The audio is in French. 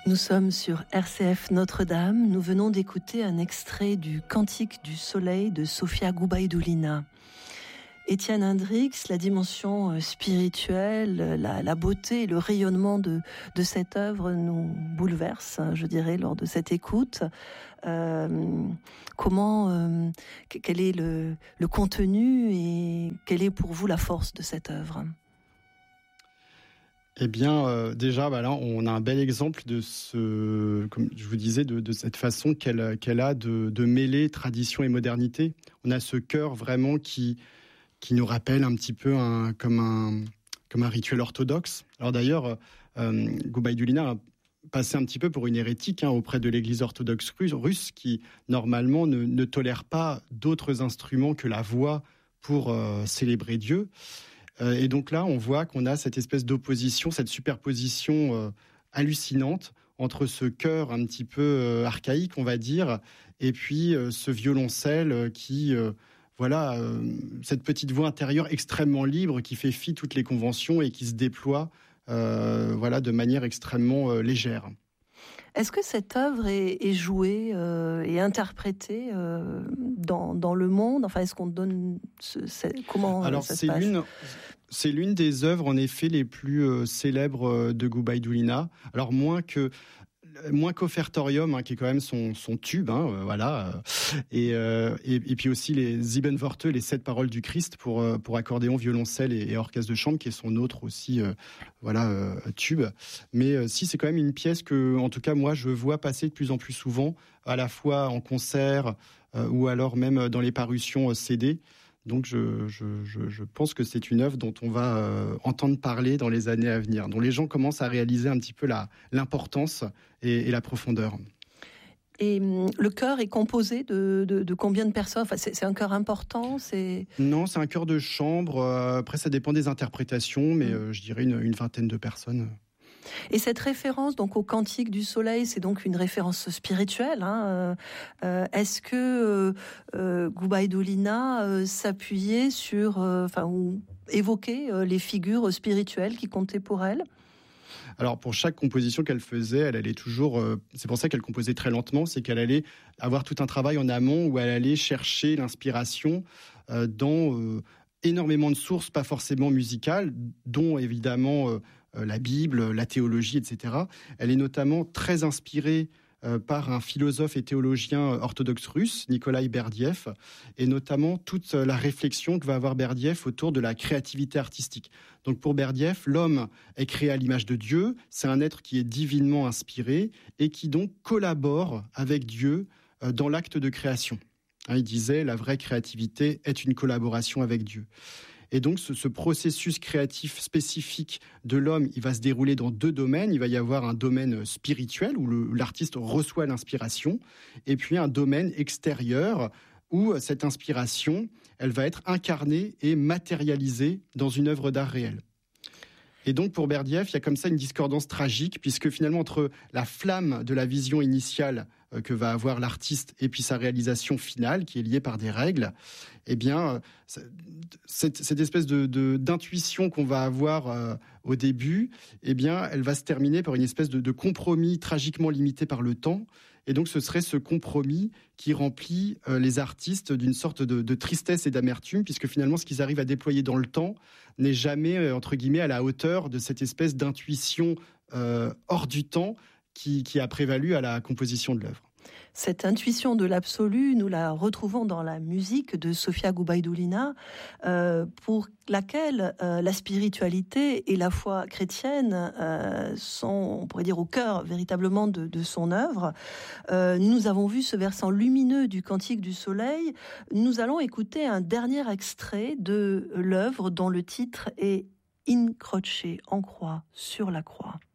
Nous sommes sur RCF Notre-Dame. Nous venons d'écouter un extrait du Cantique du Soleil de Sofia Gubaidoulina. Étienne Hendrix, la dimension spirituelle, la beauté, le rayonnement de cette œuvre nous bouleverse, je dirais, lors de cette écoute. Quel est le contenu et quelle est pour vous la force de cette œuvre ? Eh bien, déjà, là, on a un bel exemple de comme je vous disais, de cette façon qu'elle a de mêler tradition et modernité. On a ce chœur vraiment qui nous rappelle un petit peu comme un rituel orthodoxe. Alors d'ailleurs, Gubaidoulina a passé un petit peu pour une hérétique auprès de l'Église orthodoxe russe, qui normalement ne tolère pas d'autres instruments que la voix pour célébrer Dieu. Et donc là, on voit qu'on a cette espèce d'opposition, cette superposition hallucinante entre ce chœur un petit peu archaïque, on va dire, et puis ce violoncelle qui, cette petite voix intérieure extrêmement libre qui fait fi toutes les conventions et qui se déploie de manière extrêmement légère. Est-ce que cette œuvre est jouée et interprétée dans le monde ? Enfin, est-ce qu'on donne comment Alors, ça se passe ? C'est l'une des œuvres en effet les plus célèbres de Gubaidoulina. Alors moins qu'Offertorium, qui est quand même son tube, et puis aussi les Sieben Worte, les 7 paroles du Christ pour accordéon, violoncelle et orchestre de chambre, qui est son autre aussi tube. Mais si, c'est quand même une pièce que, en tout cas moi, je vois passer de plus en plus souvent, à la fois en concert ou alors même dans les parutions CD. Donc je pense que c'est une œuvre dont on va entendre parler dans les années à venir, dont les gens commencent à réaliser un petit peu l'importance et la profondeur. Et le chœur est composé de combien de personnes ? Enfin, c'est un chœur important ? Non, c'est un chœur de chambre. Après, ça dépend des interprétations, mais je dirais une vingtaine de personnes. Et cette référence donc au Cantique du Soleil, c'est donc une référence spirituelle. Est-ce que Gubaidoulina s'appuyait sur, ou évoquait les figures spirituelles qui comptaient pour elle ? Alors pour chaque composition qu'elle faisait, elle allait toujours. C'est pour ça qu'elle composait très lentement, c'est qu'elle allait avoir tout un travail en amont où elle allait chercher l'inspiration dans énormément de sources, pas forcément musicales, dont évidemment la Bible, la théologie, etc. Elle est notamment très inspirée par un philosophe et théologien orthodoxe russe, Nikolai Berdiev, et notamment toute la réflexion que va avoir Berdiev autour de la créativité artistique. Donc pour Berdiev, l'homme est créé à l'image de Dieu, c'est un être qui est divinement inspiré et qui donc collabore avec Dieu dans l'acte de création. Il disait, la vraie créativité est une collaboration avec Dieu. Et donc, ce processus créatif spécifique de l'homme, il va se dérouler dans 2 domaines. Il va y avoir un domaine spirituel où l'artiste reçoit l'inspiration, et puis un domaine extérieur où cette inspiration, elle va être incarnée et matérialisée dans une œuvre d'art réelle. Et donc, pour Berdiev, il y a comme ça une discordance tragique, puisque finalement, entre la flamme de la vision initiale que va avoir l'artiste et puis sa réalisation finale, qui est liée par des règles, eh bien, cette espèce d'intuition qu'on va avoir au début, eh bien, elle va se terminer par une espèce de compromis tragiquement limité par le temps. Et donc, ce serait ce compromis qui remplit les artistes d'une sorte de tristesse et d'amertume, puisque finalement, ce qu'ils arrivent à déployer dans le temps n'est jamais, entre guillemets, à la hauteur de cette espèce d'intuition hors du temps qui a prévalu à la composition de l'œuvre. Cette intuition de l'absolu, nous la retrouvons dans la musique de Sofia Gubaidoulina, pour laquelle la spiritualité et la foi chrétienne sont, on pourrait dire, au cœur véritablement de son œuvre. Nous avons vu ce versant lumineux du Cantique du Soleil. Nous allons écouter un dernier extrait de l'œuvre dont le titre est In Croce, en croix, sur la croix.